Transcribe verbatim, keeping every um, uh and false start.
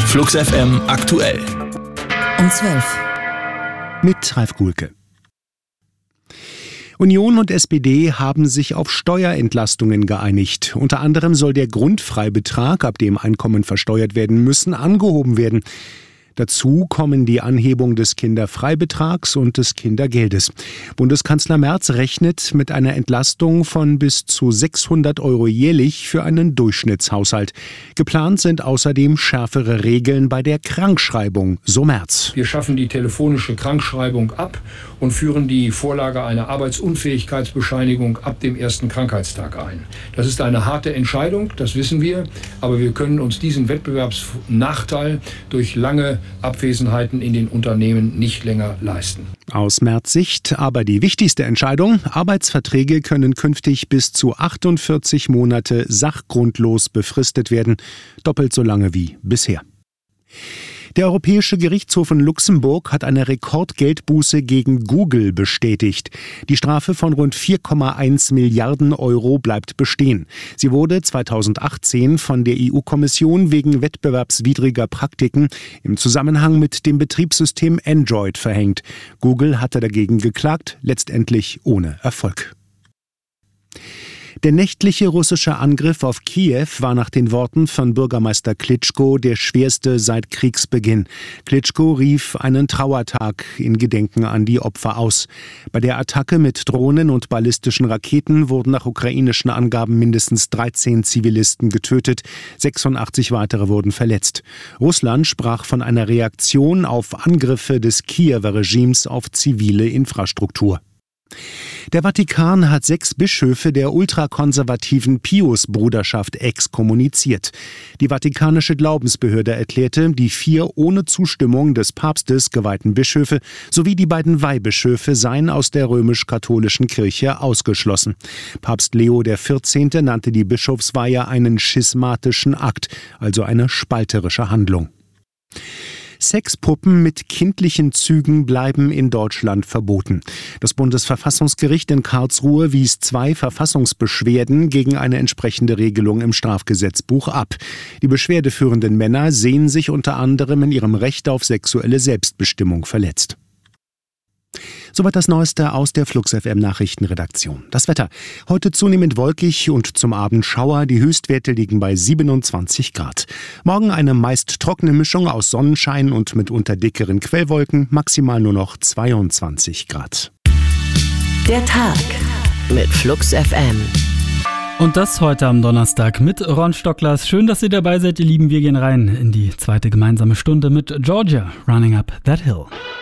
Flux F M aktuell. Um zwölf. Mit Ralf Guhlke. Union und S P D haben sich auf Steuerentlastungen geeinigt. Unter anderem soll der Grundfreibetrag, ab dem Einkommen versteuert werden müssen, angehoben werden. Dazu kommen die Anhebung des Kinderfreibetrags und des Kindergeldes. Bundeskanzler Merz rechnet mit einer Entlastung von bis zu sechshundert Euro jährlich für einen Durchschnittshaushalt. Geplant sind außerdem schärfere Regeln bei der Krankschreibung, so Merz. Wir schaffen die telefonische Krankschreibung ab und führen die Vorlage einer Arbeitsunfähigkeitsbescheinigung ab dem ersten Krankheitstag ein. Das ist eine harte Entscheidung, das wissen wir, aber wir können uns diesen Wettbewerbsnachteil durch lange Abwesenheiten in den Unternehmen nicht länger leisten. Aus Merz Sicht aber die wichtigste Entscheidung: Arbeitsverträge können künftig bis zu achtundvierzig Monate sachgrundlos befristet werden, doppelt so lange wie bisher. Der Europäische Gerichtshof in Luxemburg hat eine Rekordgeldbuße gegen Google bestätigt. Die Strafe von rund vier Komma eins Milliarden Euro bleibt bestehen. Sie wurde zweitausendachtzehn von der E U-Kommission wegen wettbewerbswidriger Praktiken im Zusammenhang mit dem Betriebssystem Android verhängt. Google hatte dagegen geklagt, letztendlich ohne Erfolg. Der nächtliche russische Angriff auf Kiew war nach den Worten von Bürgermeister Klitschko der schwerste seit Kriegsbeginn. Klitschko rief einen Trauertag in Gedenken an die Opfer aus. Bei der Attacke mit Drohnen und ballistischen Raketen wurden nach ukrainischen Angaben mindestens dreizehn Zivilisten getötet, sechsundachtzig weitere wurden verletzt. Russland sprach von einer Reaktion auf Angriffe des Kiewer Regimes auf zivile Infrastruktur. Der Vatikan hat sechs Bischöfe der ultrakonservativen Pius-Bruderschaft exkommuniziert. Die vatikanische Glaubensbehörde erklärte, die vier ohne Zustimmung des Papstes geweihten Bischöfe sowie die beiden Weihbischöfe seien aus der römisch-katholischen Kirche ausgeschlossen. Papst Leo der vierzehnte nannte die Bischofsweihe einen schismatischen Akt, also eine spalterische Handlung. Sexpuppen mit kindlichen Zügen bleiben in Deutschland verboten. Das Bundesverfassungsgericht in Karlsruhe wies zwei Verfassungsbeschwerden gegen eine entsprechende Regelung im Strafgesetzbuch ab. Die beschwerdeführenden Männer sehen sich unter anderem in ihrem Recht auf sexuelle Selbstbestimmung verletzt. Soweit das Neueste aus der Flux F M Nachrichtenredaktion. Das Wetter: heute zunehmend wolkig und zum Abend Schauer. Die Höchstwerte liegen bei siebenundzwanzig Grad. Morgen eine meist trockene Mischung aus Sonnenschein und mitunter dickeren Quellwolken. Maximal nur noch zweiundzwanzig Grad. Der Tag mit Flux F M. Und das heute am Donnerstag mit Ron Stocklers. Schön, dass ihr dabei seid, ihr Lieben. Wir gehen rein in die zweite gemeinsame Stunde mit Georgia, Running Up That Hill.